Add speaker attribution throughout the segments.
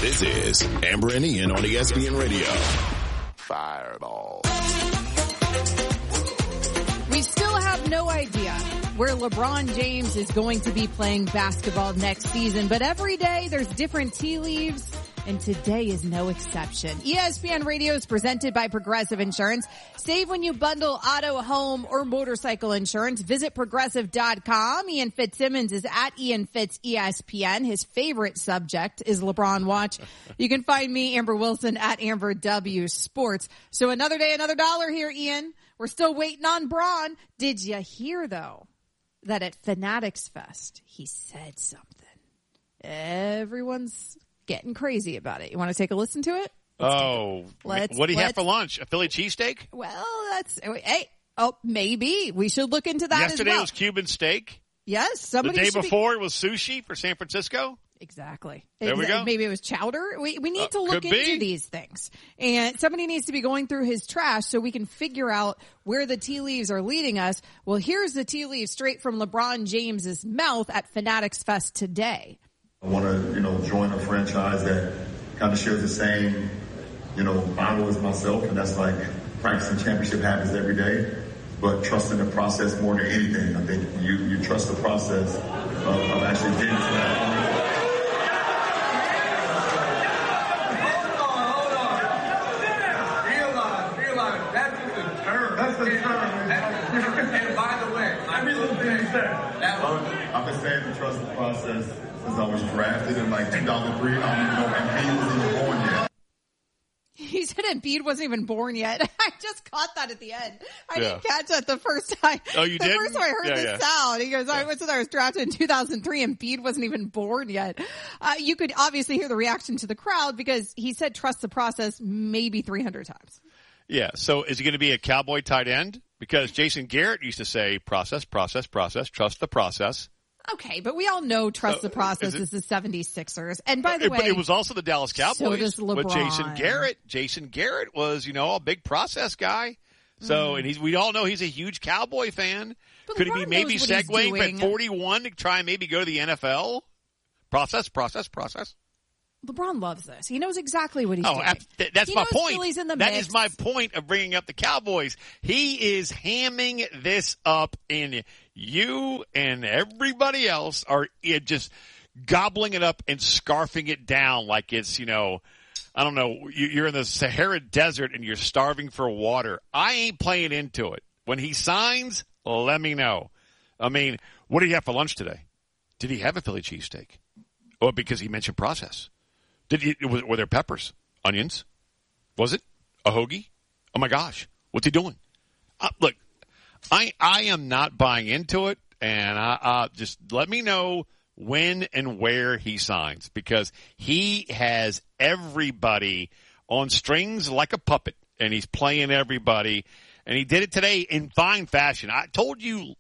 Speaker 1: This is Amber and Ian on ESPN Radio. Fireball.
Speaker 2: We still have no idea where LeBron James is going to be playing basketball next season, but every day there's different tea leaves, and today is no exception. ESPN Radio is presented by Progressive Insurance. Save when you bundle auto, home, or motorcycle insurance. Visit Progressive.com. Ian Fitzsimmons is at Ian Fitz ESPN. His favorite subject is LeBron Watch. You can find me, Amber Wilson, at Amber W Sports. So another day, another dollar here, Ian. We're still waiting on Braun. Did you hear, though, that at Fanatics Fest, he said something? Everyone's getting crazy about it. You want to take a listen to it?
Speaker 3: What do you have for lunch? A Philly cheesesteak?
Speaker 2: Well, maybe. We should look into that
Speaker 3: Yesterday
Speaker 2: as well.
Speaker 3: was Cuban steak.
Speaker 2: Yes.
Speaker 3: The day before it was sushi for San Francisco.
Speaker 2: Exactly.
Speaker 3: There we go.
Speaker 2: Maybe it was chowder. We need to look into these things. And somebody needs to be going through his trash so we can figure out where the tea leaves are leading us. Well, here's the tea leaves straight from LeBron James's mouth at Fanatics Fest today.
Speaker 4: I want to, join a franchise that kind of shares the same, motto as myself, and that's like practicing championship habits every day, but trusting the process more than anything. I think you trust the process of actually getting to that point.
Speaker 5: Realize, that's just a term. That's the term. And by the way,
Speaker 4: I've been saying to trust the process since I was drafted in 2003. I don't even know if Embiid was even born yet.
Speaker 2: He said Embiid wasn't even born yet. I just caught that at the end. I didn't catch that the first time.
Speaker 3: Oh, you did?
Speaker 2: The first time I heard the sound. He goes, I was drafted in 2003. Embiid wasn't even born yet. You could obviously hear the reaction to the crowd because he said trust the process maybe 300 times.
Speaker 3: Yeah. So is he going to be a Cowboy tight end? Because Jason Garrett used to say process, trust the process.
Speaker 2: Okay, but we all know trust the process is the 76ers. And by the way,
Speaker 3: but it was also the Dallas Cowboys
Speaker 2: so does LeBron.
Speaker 3: with Jason Garrett. Jason Garrett was, a big process guy. So, and we all know he's a huge Cowboy fan.
Speaker 2: But
Speaker 3: Could
Speaker 2: LeBron
Speaker 3: he be maybe segueing at 41 to try and maybe go to the NFL? Process.
Speaker 2: LeBron loves this. He knows exactly what he's doing.
Speaker 3: That's my point.
Speaker 2: Philly's in the
Speaker 3: that
Speaker 2: mix.
Speaker 3: is my point of bringing up the Cowboys. He is hamming this up, and you and everybody else are just gobbling it up and scarfing it down like it's, I don't know, you're in the Sahara Desert and you're starving for water. I ain't playing into it. When he signs, let me know. I mean, what did he have for lunch today? Did he have a Philly cheesesteak? Or because he mentioned process? Were there peppers, onions? Was it a hoagie? Oh my gosh, what's he doing? Look, I am not buying into it, and just let me know when and where he signs because he has everybody on strings like a puppet, and he's playing everybody, and he did it today in fine fashion. I told you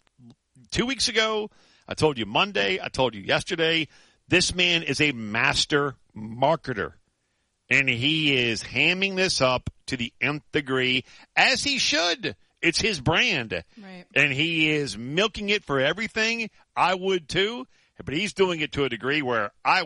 Speaker 3: 2 weeks ago, I told you Monday, I told you yesterday. This man is a master marketer, and he is hamming this up to the nth degree, as he should. It's his brand,
Speaker 2: right.
Speaker 3: And he is milking it for everything. I would too, but he's doing it to a degree where I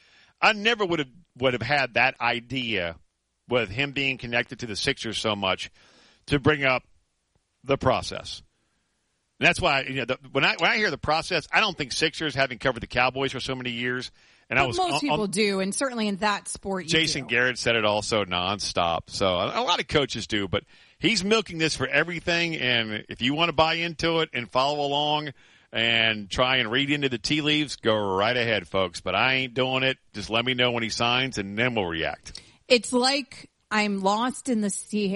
Speaker 3: never would have had that idea with him being connected to the Sixers so much to bring up the process. And that's why, when I hear the process, I don't think Sixers, having covered the Cowboys for so many years, and
Speaker 2: most people do, and certainly in that sport,
Speaker 3: Jason Garrett said it also nonstop. So a lot of coaches do, but he's milking this for everything. And if you want to buy into it and follow along and try and read into the tea leaves, go right ahead, folks. But I ain't doing it. Just let me know when he signs, and then we'll react.
Speaker 2: It's like I'm lost in the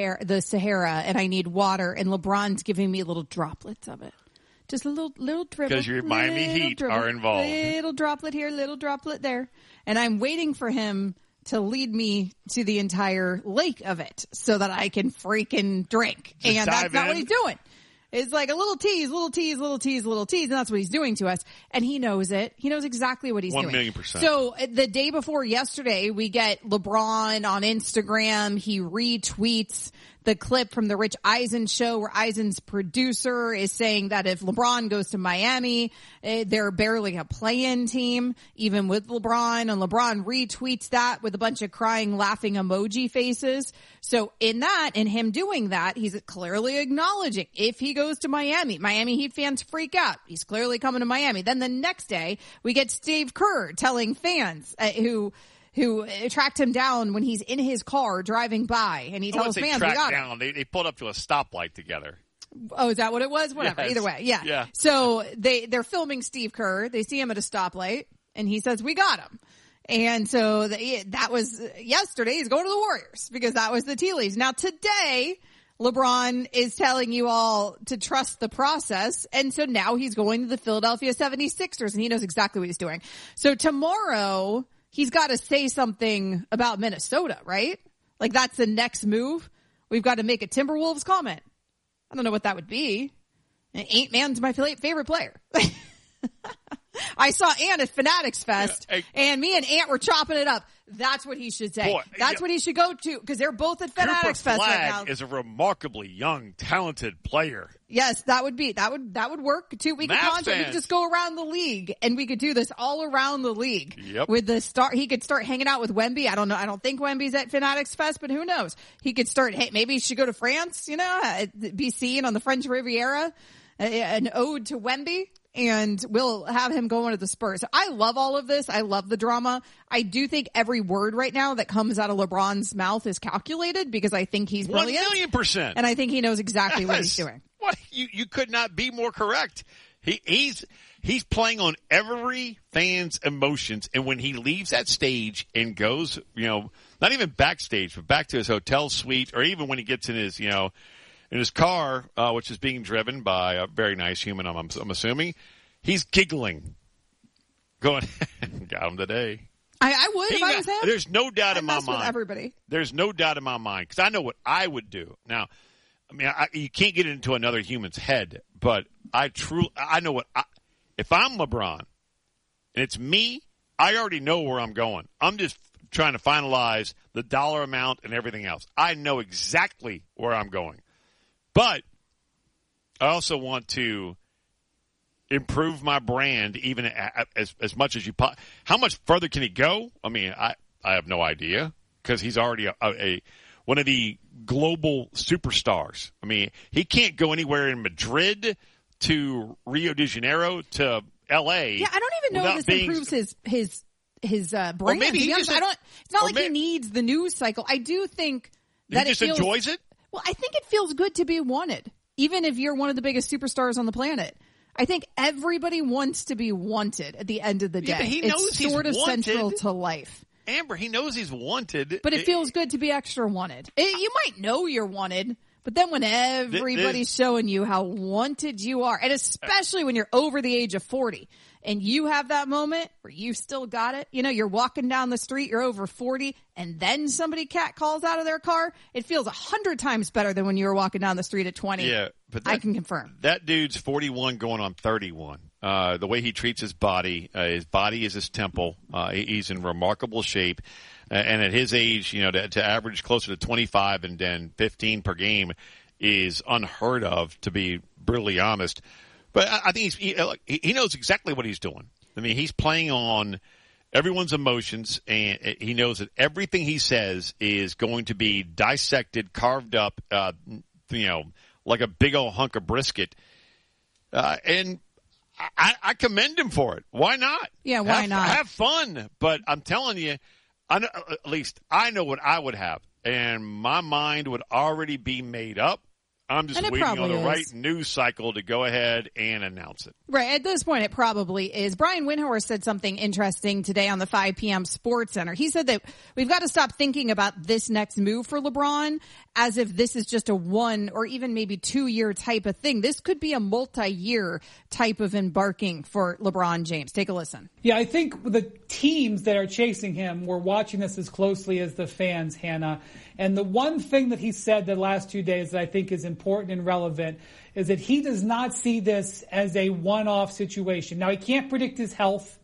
Speaker 2: Sahara, and I need water, and LeBron's giving me little droplets of it. Just a little dribble.
Speaker 3: Because your Miami Heat are involved.
Speaker 2: Little droplet here, little droplet there. And I'm waiting for him to lead me to the entire lake of it so that I can freaking drink.
Speaker 3: Just
Speaker 2: and that's not what he's doing. It's like a little tease, and that's what he's doing to us. And he knows it. He knows exactly what he's doing.
Speaker 3: 1,000,000%.
Speaker 2: So the day before yesterday, we get LeBron on Instagram. He retweets the clip from the Rich Eisen show where Eisen's producer is saying that if LeBron goes to Miami, they're barely a play-in team, even with LeBron. And LeBron retweets that with a bunch of crying, laughing emoji faces. So in him doing that, he's clearly acknowledging if he goes to Miami Heat fans freak out. He's clearly coming to Miami. Then the next day, we get Steve Kerr telling fans who tracked him down when he's in his car driving by, and he tells fans, "We got him."
Speaker 3: They pulled up to a stoplight together.
Speaker 2: Oh, is that what it was? Whatever.
Speaker 3: Yes.
Speaker 2: Either way, yeah. So they're filming Steve Kerr. They see him at a stoplight, and he says, "We got him." And so that was yesterday. He's going to the Warriors because that was the tea leaves. Now today, LeBron is telling you all to trust the process. And so now he's going to the Philadelphia 76ers, and he knows exactly what he's doing. So tomorrow he's got to say something about Minnesota, right? Like that's the next move. We've got to make a Timberwolves comment. I don't know what that would be. Ant Man's my favorite player. I saw Ant at Fanatics Fest, and me and Ant were chopping it up. That's what he should say. That's what he should go to, because they're both at Fanatics Fest right now.
Speaker 3: Is a remarkably young, talented player.
Speaker 2: Yes, that would work. 2-week contract. We could just go around the league, and we could do this all around the league.
Speaker 3: Yep.
Speaker 2: With the star, he could start hanging out with Wemby. I don't know. I don't think Wemby's at Fanatics Fest, but who knows? He could start. Hey, maybe he should go to France. Be seen on the French Riviera, an ode to Wemby. And we'll have him going to the Spurs. I love all of this. I love the drama. I do think every word right now that comes out of LeBron's mouth is calculated, because I think he's brilliant.
Speaker 3: 1,000,000%.
Speaker 2: And I think he knows exactly what he's doing.
Speaker 3: What? You could not be more correct. He's playing on every fan's emotions. And when he leaves that stage and goes, not even backstage, but back to his hotel suite, or even when he gets in his, in his car, which is being driven by a very nice human, I'm assuming, he's giggling, going, "Got him today."
Speaker 2: I would if I was him.
Speaker 3: There's no doubt in my mind.
Speaker 2: With everybody.
Speaker 3: There's no doubt in my mind, because I know what I would do. Now, you can't get into another human's head, but I know if I'm LeBron and it's me, I already know where I'm going. I'm just trying to finalize the dollar amount and everything else. I know exactly where I'm going. But I also want to improve my brand even as much as you – how much further can he go? I have no idea, because he's already one of the global superstars. He can't go anywhere in Madrid to Rio de Janeiro to L.A.
Speaker 2: Yeah, I don't even know if this improves his brand.
Speaker 3: Or maybe
Speaker 2: it's not like he needs the news cycle. I do think that
Speaker 3: he just enjoys it.
Speaker 2: Well, I think it feels good to be wanted, even if you're one of the biggest superstars on the planet. I think everybody wants to be wanted at the end of the day.
Speaker 3: Yeah, he knows
Speaker 2: it's sort of
Speaker 3: wanted.
Speaker 2: Central to life.
Speaker 3: Amber, he knows he's wanted.
Speaker 2: But it feels good to be extra wanted. You might know you're wanted, but then when everybody's showing you how wanted you are, and especially when you're over the age of 40, and you have that moment where you still got it, you're walking down the street, you're over 40, and then somebody cat calls out of their car, it feels 100 times better than when you were walking down the street at 20.
Speaker 3: Yeah, but
Speaker 2: I can confirm.
Speaker 3: That dude's 41 going on 31. The way he treats his body is his temple. He's in remarkable shape. And at his age, to average closer to 25 and then 15 per game is unheard of, to be brutally honest. But I think he knows exactly what he's doing. He's playing on everyone's emotions, and he knows that everything he says is going to be dissected, carved up, like a big old hunk of brisket. And I commend him for it. Why not?
Speaker 2: Yeah, why not?
Speaker 3: Have fun. But I'm telling you, at least I know what I would have, and my mind would already be made up. I'm just waiting on the right news cycle to go ahead and announce it.
Speaker 2: Right. At this point, it probably is. Brian Windhorst said something interesting today on the 5 p.m. Sports Center. He said that we've got to stop thinking about this next move for LeBron as if this is just a 1 or even maybe 2 year type of thing. This could be a multi-year type of embarking for LeBron James. Take a listen.
Speaker 6: Yeah, I think the teams that are chasing him were watching this as closely as the fans, Hannah. And the one thing that he said the last 2 days that I think is important and relevant is that he does not see this as a one-off situation. Now, he can't predict his health.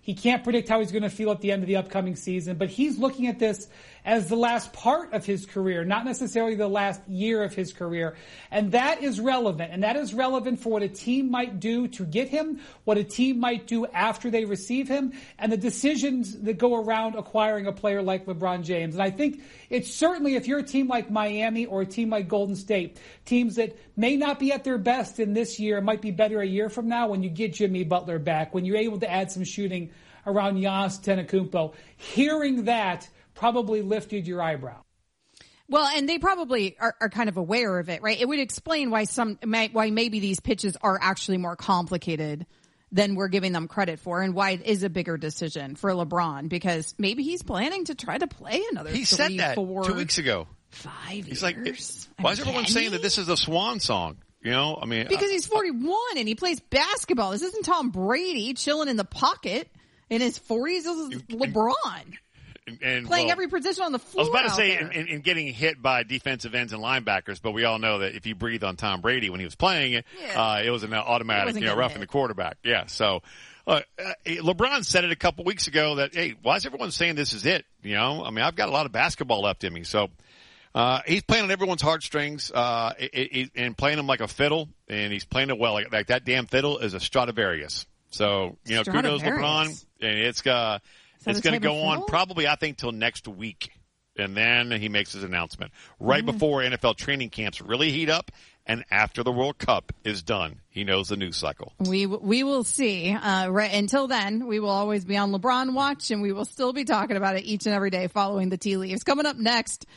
Speaker 6: He can't predict how he's going to feel at the end of the upcoming season, but he's looking at this as the last part of his career, not necessarily the last year of his career. And that is relevant. And that is relevant for what a team might do to get him, what a team might do after they receive him, and the decisions that go around acquiring a player like LeBron James. And I think it's certainly, if you're a team like Miami or a team like Golden State, teams that may not be at their best in this year, might be better a year from now when you get Jimmy Butler back, when you're able to add some shooting around Giannis Antetokounmpo. Hearing that probably lifted your eyebrow.
Speaker 2: Well, and they probably are kind of aware of it, right? It would explain why maybe these pitches are actually more complicated than we're giving them credit for, and why it is a bigger decision for LeBron, because maybe he's planning to try to play another 3, 4.
Speaker 3: He said that 2 weeks ago.
Speaker 2: 5 years.
Speaker 3: He's like, why is everyone saying that this is the swan song? You know, I mean,
Speaker 2: because he's 41 and he plays basketball. This isn't Tom Brady chilling in the pocket in his 40s. This is LeBron. And playing every position on the floor.
Speaker 3: I was about to say, and getting hit by defensive ends and linebackers, but we all know that if you breathe on Tom Brady when he was playing it, it was an automatic, roughing the quarterback. Yeah, so LeBron said it a couple weeks ago that, hey, why is everyone saying this is it? You know, I mean, I've got a lot of basketball left in me. So he's playing on everyone's heartstrings and playing them like a fiddle, and he's playing it well. Like that damn fiddle is a Stradivarius. So, you know, kudos LeBron, and it's going to go on probably, I think, till next week. And then he makes his announcement right before NFL training camps really heat up, and after the World Cup is done. He knows the news cycle.
Speaker 2: We will see. Until then, we will always be on LeBron watch, and we will still be talking about it each and every day following the tea leaves. Coming up next,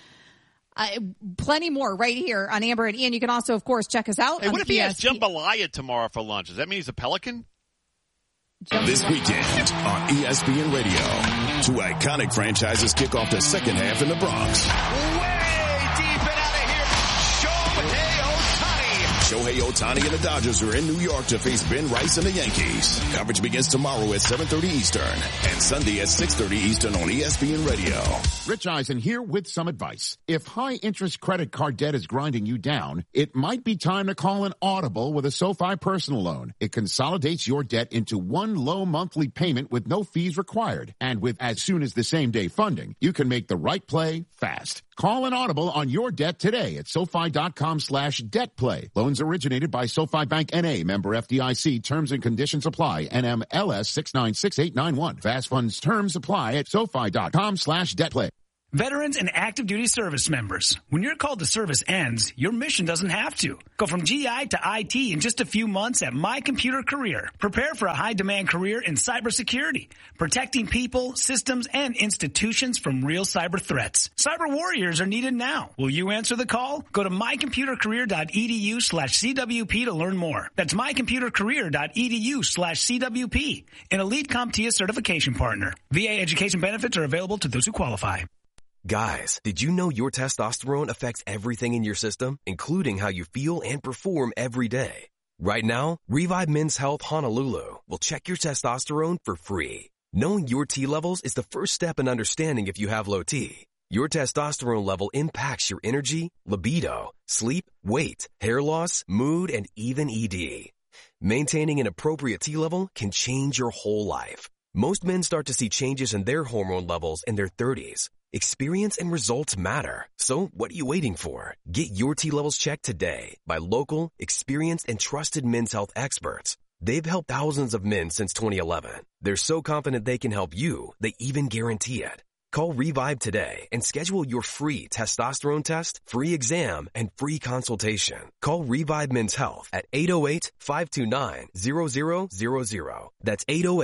Speaker 2: plenty more right here on Amber and Ian. You can also, of course, check us out.
Speaker 3: Hey, what if he has jambalaya tomorrow for lunch? Does that mean he's a Pelican?
Speaker 1: This weekend on ESPN Radio, 2 iconic franchises kick off the second half in the Bronx.
Speaker 7: Way deep and out of here,
Speaker 1: Shohei Ohtani and the Dodgers are in New York to face Ben Rice and the Yankees. Coverage begins tomorrow at 7:30 Eastern and Sunday at 6:30 Eastern on ESPN Radio.
Speaker 8: Rich Eisen here with some advice. If high-interest credit card debt is grinding you down, it might be time to call an Audible with a SoFi personal loan. It consolidates your debt into one low monthly payment with no fees required. And with as soon as the same-day funding, you can make the right play fast. Call an Audible on your debt today at SoFi.com/debtplay. Loans originated by SoFi Bank N.A., member FDIC. Terms and conditions apply. NMLS 696891. Fast funds terms apply at SoFi.com/debtplay.
Speaker 9: Veterans and active duty service members, when your call to service ends, your mission doesn't have to. Go from GI to IT in just a few months at My Computer Career. Prepare for a high-demand career in cybersecurity, protecting people, systems, and institutions from real cyber threats. Cyber warriors are needed now. Will you answer the call? Go to mycomputercareer.edu/CWP to learn more. That's mycomputercareer.edu/CWP, an elite CompTIA certification partner. VA education benefits are available to those who qualify.
Speaker 10: Guys, did you know your testosterone affects everything in your system, including how you feel and perform every day? Right now, Revive Men's Health Honolulu will check your testosterone for free. Knowing your T levels is the first step in understanding if you have low T. Your testosterone level impacts your energy, libido, sleep, weight, hair loss, mood, and even ED. Maintaining an appropriate T level can change your whole life. Most men start to see changes in their hormone levels in their 30s. Experience and results matter. So what are you waiting for? Get your T levels checked today by local, experienced, and trusted men's health experts. They've helped thousands of men since 2011. They're so confident they can help you, they even guarantee it. Call Revive today and schedule your free testosterone test, free exam, and free consultation. Call Revive Men's Health at 808-529-0000. That's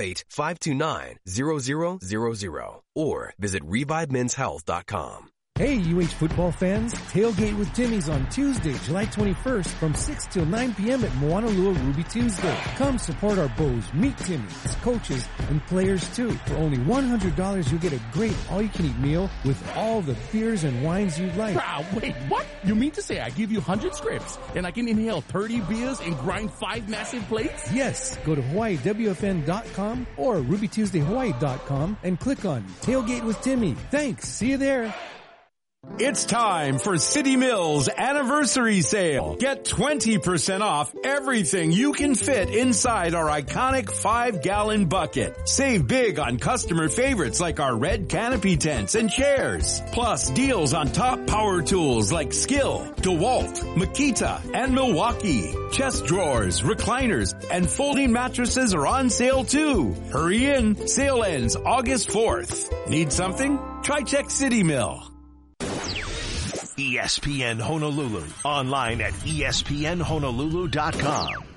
Speaker 10: 808-529-0000. Or visit ReviveMen'sHealth.com.
Speaker 11: Hey, UH football fans, Tailgate with Timmy's on Tuesday, July 21st from 6 till 9 p.m. at Moanalua Ruby Tuesday. Come support our Bows, meet Timmy, his coaches, and players too. For only $100, you'll get a great all-you-can-eat meal with all the beers and wines you'd like.
Speaker 12: Wait, what? You mean to say I give you 100 scripts and I can inhale 30 beers and grind 5 massive plates?
Speaker 11: Yes, go to HawaiiWFN.com or RubyTuesdayHawaii.com and click on Tailgate with Timmy. Thanks, see you there.
Speaker 13: It's time for City Mills Anniversary Sale. Get 20% off everything you can fit inside our iconic 5-gallon bucket. Save big on customer favorites like our red canopy tents and chairs. Plus deals on top power tools like Skill, DeWalt, Makita, and Milwaukee. Chest drawers, recliners, and folding mattresses are on sale too. Hurry in. Sale ends August 4th. Need something? Try Check City Mill.
Speaker 14: ESPN Honolulu. Online at ESPNHonolulu.com.